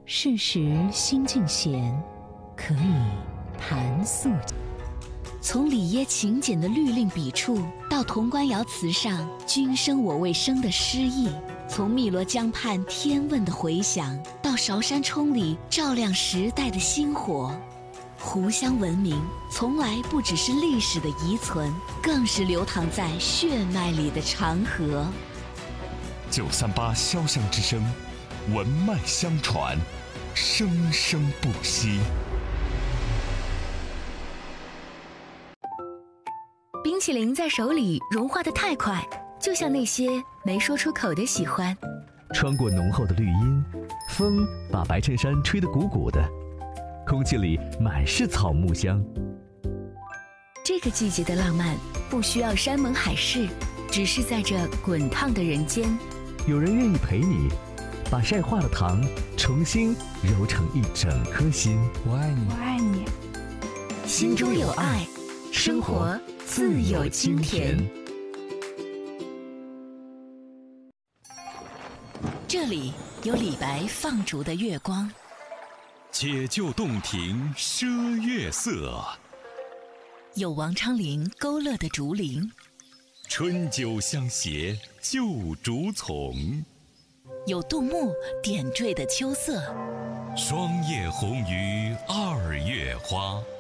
世时心境闲，可以弹素。从里耶勤俭的律令笔触，到潼关窑瓷上君生我未生的诗意；从汨罗江畔天问的回响，到韶山冲里照亮时代的星火。湖湘文明从来不只是历史的遗存，更是流淌在血脉里的长河。 938潇湘之声，文脉相传，生生不息。 冰淇淋在手里融化得太快，就像那些没说出口的喜欢。 穿过浓厚的绿荫，风把白衬衫吹得鼓鼓的，空气里满是草木香。 这个季节的浪漫不需要山盟海誓，只是在这滚烫的人间， 有人愿意陪你，把晒化的糖重新揉成一整颗心。 我爱你， 我爱你。 心中有爱，生活自有清甜。 这里有李白放逐的月光， 解救洞庭赊月色， 有王昌龄勾勒的竹林， 春酒相携旧竹丛， 有杜牧点缀的秋色。 霜叶红于二月花，